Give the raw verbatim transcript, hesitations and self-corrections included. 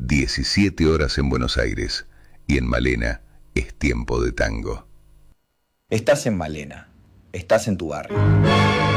diecisiete horas en Buenos Aires y en Malena es tiempo de tango. Estás en Malena, estás en tu barrio.